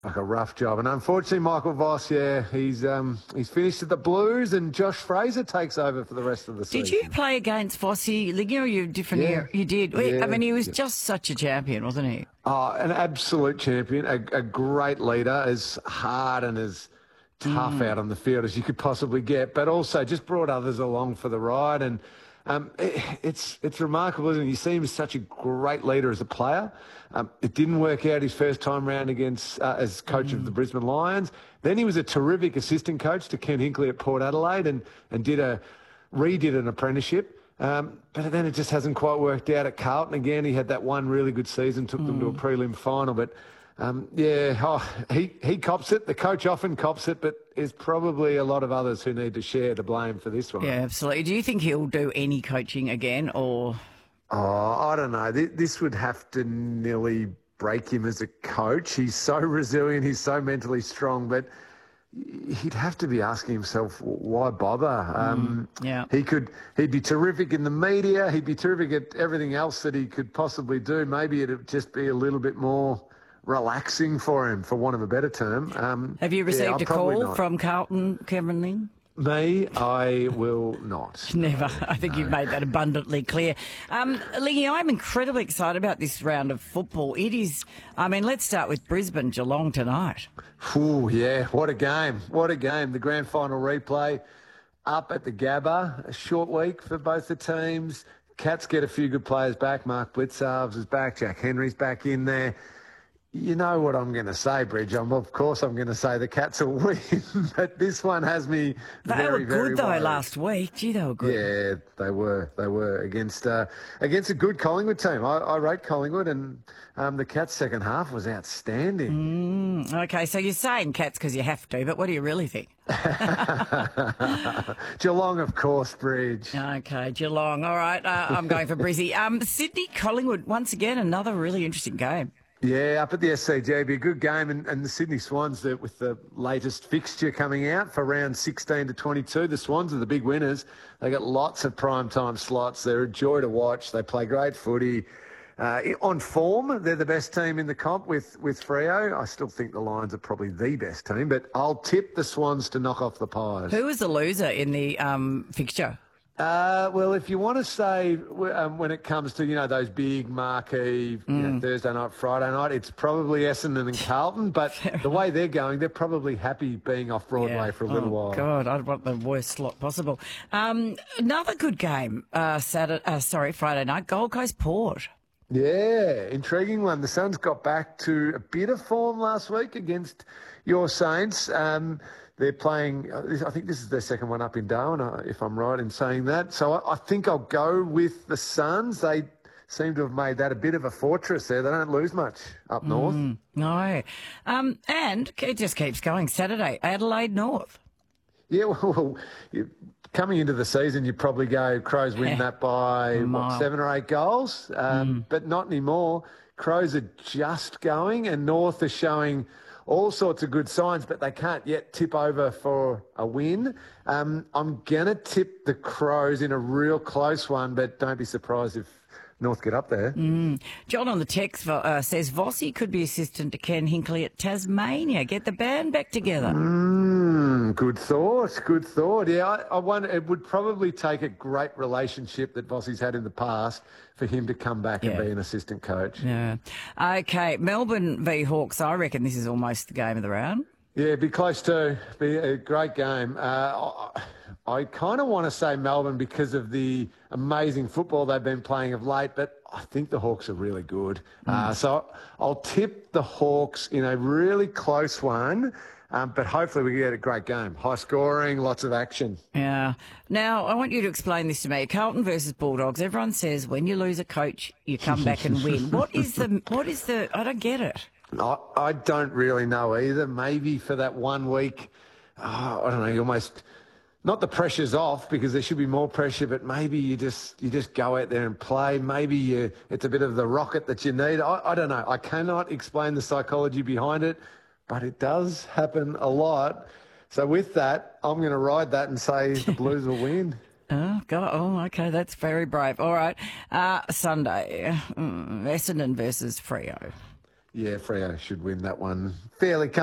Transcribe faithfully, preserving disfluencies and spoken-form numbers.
like a rough job. And unfortunately, Michael Voss, yeah, he's um, he's finished at the Blues, and Josh Fraser takes over for the rest of the season. Did you play against Vossi? Like, you know, you're different Yeah. here. You did. Yeah. I mean, he was Yeah. just such a champion, wasn't he? Oh, an absolute champion, a, a great leader, as hard and as tough Mm. out on the field as you could possibly get, but also just brought others along for the ride. And um, it, it's it's remarkable, isn't it? You see him as such a great leader as a player. Um, it didn't work out his first time round against uh, as coach Mm. of the Brisbane Lions. Then he was a terrific assistant coach to Ken Hinkley at Port Adelaide, and and did a redid an apprenticeship. Um, but then it just hasn't quite worked out at Carlton again. He had that one really good season, took them to a prelim final. But, um, yeah, oh, he, he cops it. The coach often cops it, but there's probably a lot of others who need to share the blame for this one. Yeah, absolutely. Do you think he'll do any coaching again, or...? Oh, I don't know. This, this would have to nearly break him as a coach. He's so resilient. He's so mentally strong, but he'd have to be asking himself, why bother? Um, yeah. He could, he'd be terrific in the media. He'd be terrific at everything else that he could possibly do. Maybe it'd just be a little bit more relaxing for him, for want of a better term. Um, Have you received yeah, a probably call not. from Carlton, Cameron Ling? Me, I will not. Never. I think you've made that abundantly clear. Um, Lingy, I'm incredibly excited about this round of football. It is, I mean, let's start with Brisbane Geelong tonight. Ooh, yeah, what a game. What a game. The grand final replay up at the Gabba. A short week for both the teams. Cats get a few good players back. Mark Blitzarves is back. Jack Henry's back in there. You know what I'm going to say, Bridge. I'm, of course I'm going to say the Cats will win, but this one has me They very, were good, very though, worried. last week. Gee, they were good. Yeah, they were. They were against uh, against a good Collingwood team. I, I rate Collingwood, and um, the Cats' second half was outstanding. Mm, okay, so you're saying Cats because you have to, but what do you really think? Geelong, of course, Bridge. Okay, Geelong. All right, uh, I'm going for Brizzy. Um, Sydney Collingwood, once again, another really interesting game. Yeah, up at the S C G, it'd be a good game. And, and the Sydney Swans, the, with the latest fixture coming out for round sixteen to twenty-two, the Swans are the big winners. They got lots of prime time slots. They're a joy to watch. They play great footy. Uh, on form, they're the best team in the comp with, with Freo. I still think the Lions are probably the best team, but I'll tip the Swans to knock off the Pies. Who was the loser in the um, fixture? Uh, well, if you want to say um, when it comes to, you know, those big marquee you know, Thursday night, Friday night, it's probably Essendon and Carlton. But the way they're going, they're probably happy being off Broadway Yeah. for a little oh, while. God, I'd want the worst slot possible. Um, another good game, uh, Saturday, uh, sorry, Friday night, Gold Coast Port. Yeah, intriguing one. The Suns got back to a bit of form last week against your Saints. Um, they're playing, I think this is their second one up in Darwin, if I'm right in saying that. So I, I think I'll go with the Suns. They seem to have made that a bit of a fortress there. They don't lose much up north. Mm, no. Um, and it just keeps going. Saturday, Adelaide North. Yeah, well, you, coming into the season, you probably go, Crows win that by what, seven or eight goals, um, but not anymore. Crows are just going, and North are showing all sorts of good signs, but they can't yet tip over for a win. Um, I'm going to tip the Crows in a real close one, but don't be surprised if North get up there. Mm. John on the text uh, says Vossi could be assistant to Ken Hinkley at Tasmania. Get the band back together. Mm, good thought, good thought. Yeah, I, I wonder, it would probably take a great relationship that Vossi's had in the past for him to come back Yeah. and be an assistant coach. Yeah. Okay, Melbourne v Hawks. I reckon this is almost the game of the round. Yeah, be close to. Be a great game. Uh, I, I kind of want to say Melbourne because of the amazing football they've been playing of late, but I think the Hawks are really good. Mm. Uh, so I'll tip the Hawks in a really close one, um, but hopefully we get a great game. High scoring, lots of action. Yeah. Now, I want you to explain this to me. Carlton versus Bulldogs. Everyone says when you lose a coach, you come back and win. What is the, what is the, I don't get it. I, I don't really know either. Maybe for that one week, oh, I don't know, you almost, not the pressure's off because there should be more pressure, but maybe you just you just go out there and play. Maybe you, it's a bit of the rocket that you need. I, I don't know. I cannot explain the psychology behind it, but it does happen a lot. So with that, I'm going to ride that and say the Blues will win. Oh, God. Oh, okay. That's very brave. All right. Uh, Sunday, mm, Essendon versus Freo. Yeah, Freo should win that one fairly